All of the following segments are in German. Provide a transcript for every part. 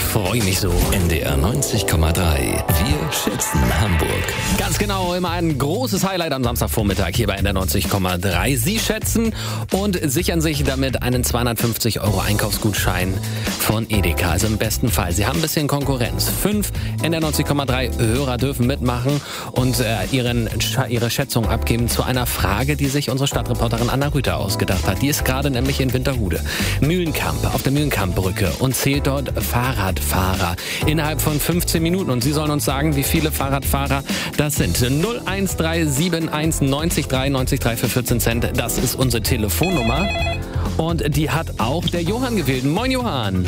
freue mich so. NDR 90,3. Wir schätzen Hamburg. Ganz genau, immer ein großes Highlight am Samstagvormittag hier bei NDR 90,3. Sie schätzen und sichern sich damit einen 250 € Einkaufsgutschein von Edeka. Also im besten Fall. Sie haben ein bisschen Konkurrenz. 5 NDR 90,3 Hörer dürfen mitmachen und ihre Schätzung abgeben zu einer Frage, die sich unsere Stadtreporterin Anna Rüther ausgedacht hat. Die ist gerade nämlich in Winterhude. Mühlenkamp, auf der Mühlenkampbrücke und zählt dort Fahrradfahrer innerhalb von 15 Minuten. Und Sie sollen uns sagen, wie viele Fahrradfahrer das sind. 01371 90 3 90 3 für 14 Cent. Das ist unsere Telefonnummer. Und die hat auch der Johann gewählt. Moin Johann.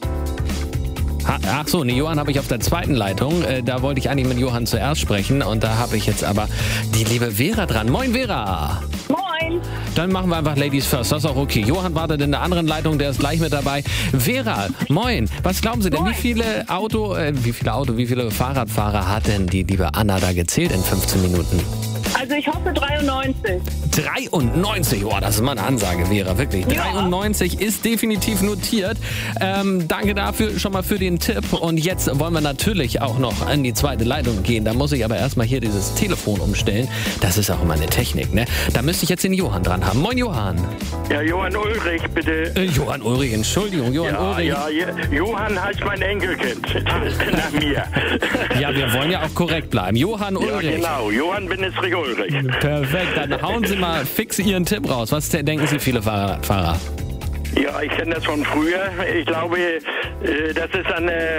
Ach so, Johann habe ich auf der zweiten Leitung. Da wollte ich eigentlich mit Johann zuerst sprechen. Und da habe ich jetzt aber die liebe Vera dran. Moin Vera. Moin. Dann machen wir einfach Ladies first, das ist auch okay. Johann wartet in der anderen Leitung, der ist gleich mit dabei. Vera, moin. Was glauben Sie denn, wie viele Fahrradfahrer hat denn die liebe Anna da gezählt in 15 Minuten? Also ich hoffe 93. 93, oh, das ist mal eine Ansage, Vera, wirklich. Ja. 93 ist definitiv notiert. Danke dafür schon mal für den Tipp. Und jetzt wollen wir natürlich auch noch an die zweite Leitung gehen. Da muss ich aber erstmal hier dieses Telefon umstellen. Das ist auch immer eine Technik, ne? Da müsste ich jetzt den Johann dran haben. Moin, Johann. Ja, Johann Ulrich, bitte. Johann Ulrich, Entschuldigung, Johann Ulrich. Ja, Johann heißt mein Enkelkind. Nach mir. Ja, wir wollen ja auch korrekt bleiben. Johann Ulrich. Ja, genau. Johann Bindestrich Ulrich. Perfekt, dann hauen Sie mal fix Ihren Tipp raus. Was denken Sie, viele Fahrradfahrer? Ja, ich kenne das von früher. Ich glaube, das ist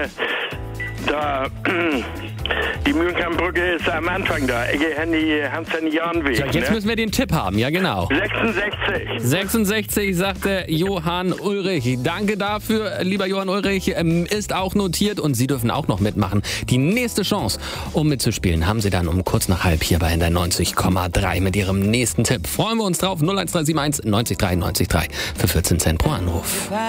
die Mühlenkampbrücke ist am Anfang da. Hans-Henny-Jahnweg. Ja, jetzt müssen wir den Tipp haben, ja genau. 66. 66, sagte Johann Ulrich. Danke dafür, lieber Johann Ulrich. Ist auch notiert und Sie dürfen auch noch mitmachen. Die nächste Chance, um mitzuspielen, haben Sie dann um kurz nach halb hier bei NDR 90,3 mit Ihrem nächsten Tipp. Freuen wir uns drauf. 01371 90 3 90 3 für 14 Cent pro Anruf.